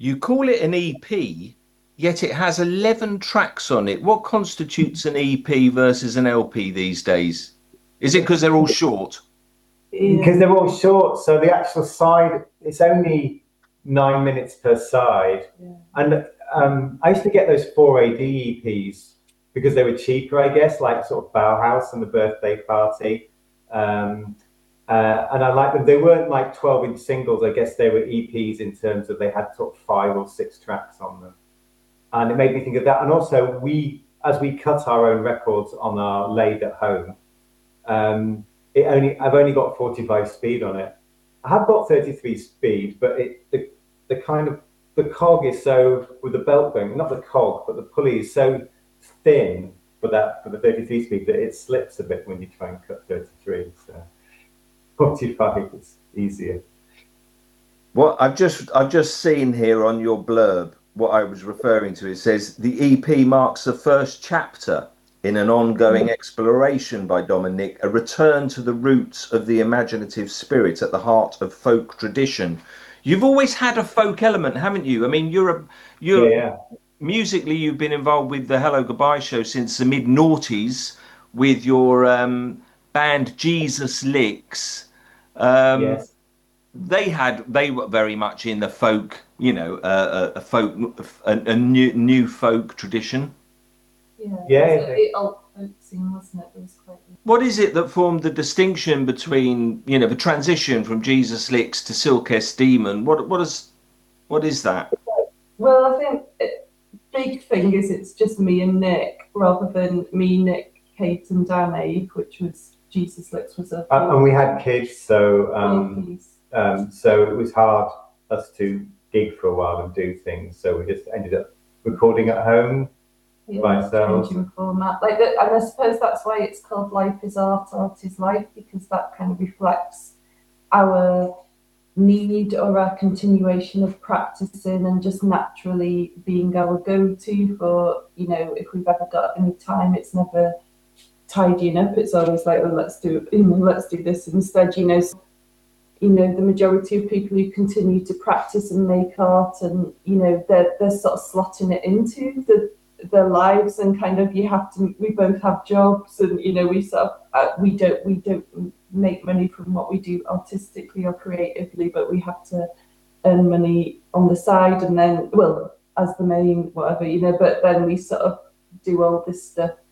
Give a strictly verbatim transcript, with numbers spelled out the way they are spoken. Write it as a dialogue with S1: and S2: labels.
S1: You call it an E P, yet it has eleven tracks on it. What constitutes an E P versus an L P these days? Is it because they're all short?
S2: Because they're all short, so the actual side, it's only nine minutes per side. Yeah. And um, I used to get those four A D E Ps because they were cheaper, I guess, like sort of Bauhaus and the Birthday Party. Um, uh, and I liked them. They weren't like twelve inch singles. I guess they were E Ps in terms of they had sort of five or six tracks on them. And it made me think of that. And also, we, as we cut our own records on our lathe at home, um, it only I've only got forty-five speed on it. I have got thirty-three speed, but it the, the kind of the cog is so, with the belt going, not the cog, but the pulley is so thin for that for the thirty-three speed that it slips a bit when you try and cut thirty-three. So forty-five is easier.
S1: Well, I've just I've just seen here on your blurb what I was referring to. It says the E P marks the first chapter in an ongoing exploration by Dominic, a return to the roots of the imaginative spirit at the heart of folk tradition. You've always had a folk element, haven't you? I mean, you're a you're yeah, yeah. musically, you've been involved with the Hello Goodbye show since the mid noughties with your um, band Jesus Licks. Um, yes. They had they were very much in the folk, you know, uh, a, a folk, a, a new new folk tradition.
S3: Yeah, yeah. It was a old folk scene, wasn't it? It was quite.
S1: What is it that formed the distinction between, you know, the transition from Jesus Licks to Silkest Demon? What what is what is that?
S3: Well, I think it, big thing is it's just me and Nick rather than me, Nick, Kate, and Danny, which was Jesus Licks was a.
S2: Uh, and we had kids, so um, um, so it was hard us to gig for a while and do things. So we just ended up recording at home.
S3: Yeah, by ourselves. Format. Like that, and I suppose that's why it's called Life is Art, Art is Life, because that kind of reflects our need or our continuation of practicing and just naturally being our go-to for, you know, if we've ever got any time, it's never tidying up. It's always like, oh, let's do, you know, let's do this instead, you know. So, you know, the majority of people who continue to practice and make art, and you know, they're they're sort of slotting it into the their lives, and kind of you have to we both have jobs, and you know we sort of uh, we don't we don't make money from what we do artistically or creatively, but we have to earn money on the side, and then well as the main whatever, you know, but then we sort of do all this stuff